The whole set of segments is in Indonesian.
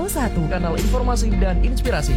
1, kanal informasi dan inspirasi.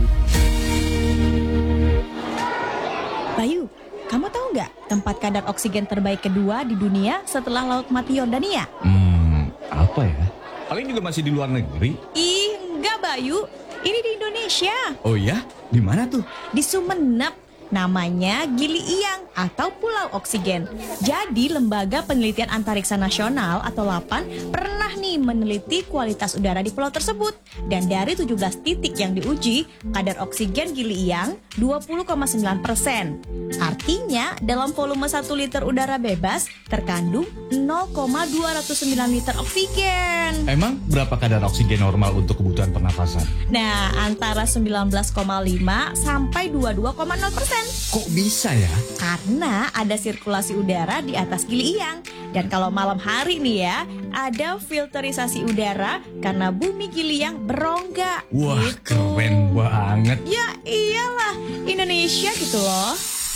Bayu, kamu tahu nggak tempat kadar oksigen terbaik kedua di dunia setelah Laut Mati Yordania? Apa ya? Paling juga masih di luar negeri. Ih, enggak Bayu. Ini di Indonesia. Oh ya? Di mana tuh? Di Sumenep. Namanya Gili Iyang atau Pulau Oksigen. Jadi Lembaga Penelitian Antariksa Nasional atau LAPAN pernah nih meneliti kualitas udara di pulau tersebut. Dan dari 17 titik yang diuji, kadar oksigen Gili Iyang 20,9%. Artinya dalam volume 1 liter udara bebas terkandung 0,209 liter oksigen. Emang berapa kadar oksigen normal untuk kebutuhan pernafasan? Nah, antara 19,5 sampai 22,0%. Kok bisa ya? Karena ada sirkulasi udara di atas Gili Iyang. Dan kalau malam hari nih ya, ada filterisasi udara karena bumi Gili Iyang berongga. Wah, gitu. keren banget. Ya iyalah, Indonesia gitu loh.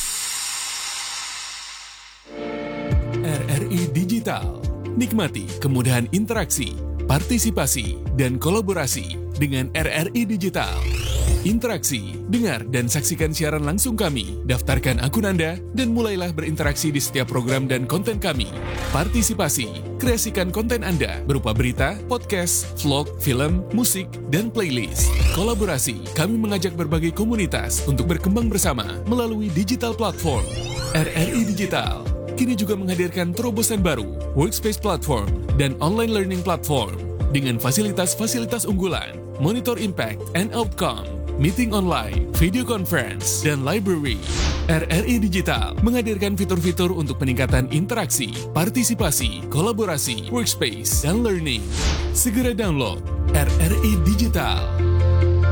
RRI Digital. Nikmati kemudahan interaksi, partisipasi, dan kolaborasi dengan RRI Digital. Interaksi, dengar dan saksikan siaran langsung kami, daftarkan akun Anda, dan mulailah berinteraksi di setiap program dan konten kami. Partisipasi, kreasikan konten Anda berupa berita, podcast, vlog, film, musik, dan playlist. Kolaborasi, kami mengajak berbagai komunitas untuk berkembang bersama melalui digital platform. RRI Digital kini juga menghadirkan terobosan baru, workspace platform, dan online learning platform dengan fasilitas-fasilitas unggulan, monitor impact and outcome, meeting online, video conference, dan library. RRI Digital menghadirkan fitur-fitur untuk peningkatan interaksi, partisipasi, kolaborasi, workspace, dan learning. Segera download RRI Digital.